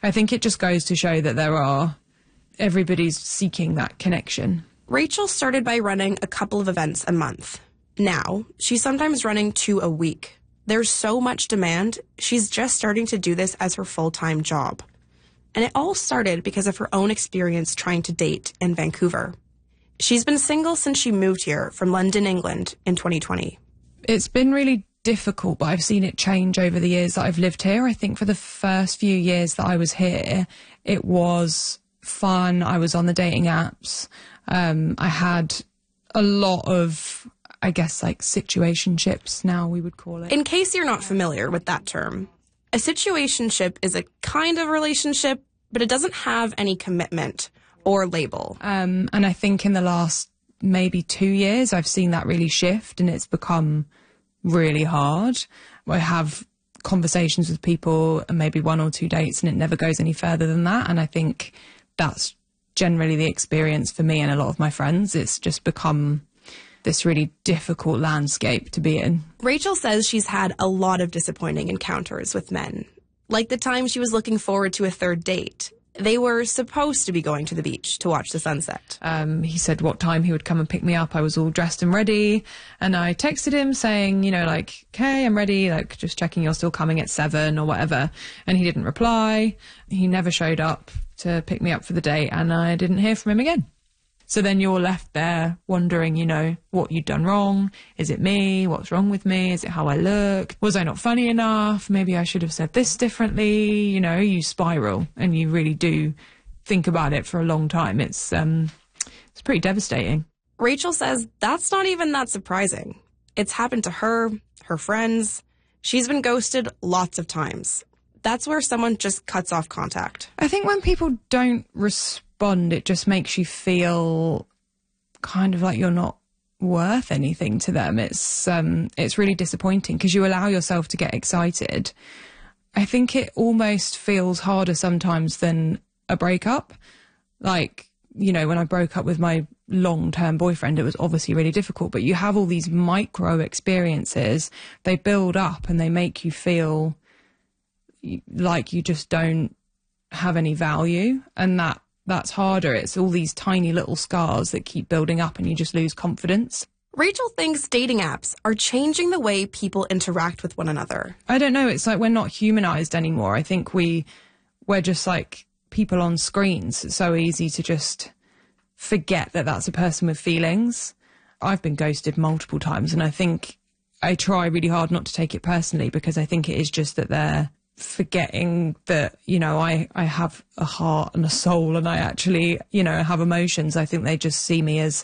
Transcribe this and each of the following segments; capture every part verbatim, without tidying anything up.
I think it just goes to show that there are, everybody's seeking that connection. Rachel started by running a couple of events a month. Now, she's sometimes running two a week. There's so much demand, she's just starting to do this as her full-time job. And it all started because of her own experience trying to date in Vancouver. She's been single since she moved here from London, England in twenty twenty. It's been really difficult, but I've seen it change over the years that I've lived here. I think for the first few years that I was here, it was fun. I was on the dating apps. Um, I had a lot of, I guess, like situationships now we would call it. In case you're not familiar with that term, a situationship is a kind of relationship, but it doesn't have any commitment or label. Um, and I think in the last maybe two years, I've seen that really shift and it's become really hard. I have conversations with people and maybe one or two dates and it never goes any further than that. And I think that's generally the experience for me and a lot of my friends. It's just become this really difficult landscape to be in. Rachel says she's had a lot of disappointing encounters with men. Like the time she was looking forward to a third date. They were supposed to be going to the beach to watch the sunset. Um, he said what time he would come and pick me up. I was all dressed and ready. And I texted him saying, you know, like, okay, I'm ready. Like, just checking you're still coming at seven or whatever. And he didn't reply. He never showed up to pick me up for the date. And I didn't hear from him again. So then you're left there wondering, you know, what you'd done wrong. Is it me? What's wrong with me? Is it how I look? Was I not funny enough? Maybe I should have said this differently. You know, you spiral and you really do think about it for a long time. It's, um, it's pretty devastating. Rachel says that's not even that surprising. It's happened to her, her friends. She's been ghosted lots of times. That's where someone just cuts off contact. I think when people don't respond, Bond, it just makes you feel kind of like you're not worth anything to them. It's um, it's really disappointing because you allow yourself to get excited. I think it almost feels harder sometimes than a breakup. Like, you know, when I broke up with my long-term boyfriend, it was obviously really difficult, but you have all these micro experiences. They build up and they make you feel like you just don't have any value, and that that's harder. It's all these tiny little scars that keep building up and you just lose confidence. Rachel thinks dating apps are changing the way people interact with one another. I don't know. It's like we're not humanized anymore. I think we, we're just like people on screens. It's so easy to just forget that that's a person with feelings. I've been ghosted multiple times and I think I try really hard not to take it personally because I think it is just that they're forgetting that, you know, I, I have a heart and a soul and I actually, you know, have emotions. I think they just see me as,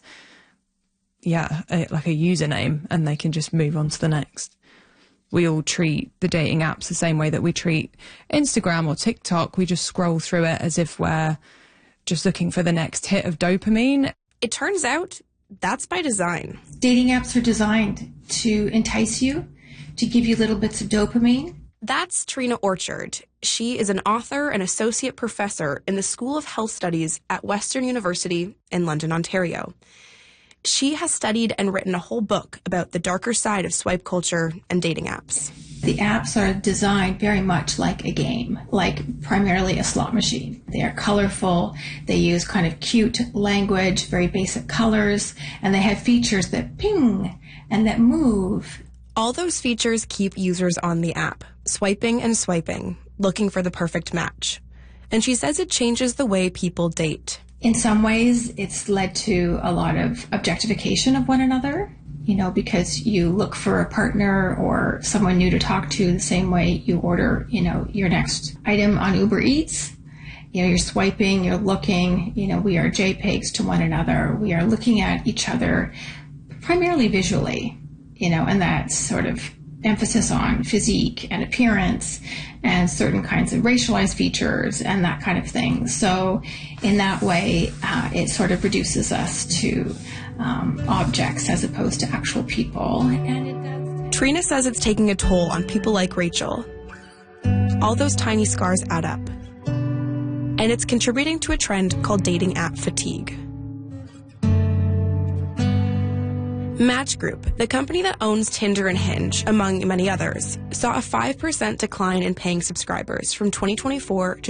yeah, a, like a username and they can just move on to the next. We all treat the dating apps the same way that we treat Instagram or TikTok. We just scroll through it as if we're just looking for the next hit of dopamine. It turns out that's by design. Dating apps are designed to entice you, to give you little bits of dopamine. That's Trina Orchard. She is an author and associate professor in the School of Health Studies at Western University in London, Ontario. She has studied and written a whole book about the darker side of swipe culture and dating apps. The apps are designed very much like a game, like primarily a slot machine. They are colorful, they use kind of cute language, very basic colors, and they have features that ping and that move. All those features keep users on the app, swiping and swiping, looking for the perfect match. And she says it changes the way people date. In some ways, it's led to a lot of objectification of one another, you know, because you look for a partner or someone new to talk to the same way you order, you know, your next item on Uber Eats. You know, you're swiping, you're looking, you know, we are JPEGs to one another. We are looking at each other primarily visually, you know, and that's sort of emphasis on physique and appearance and certain kinds of racialized features and that kind of thing. So in that way, uh, it sort of reduces us to um, objects as opposed to actual people. And it does. Trina says it's taking a toll on people like Rachel. All those tiny scars add up. And it's contributing to a trend called dating app fatigue. Match Group, the company that owns Tinder and Hinge, among many others, saw a five percent decline in paying subscribers from twenty twenty-four to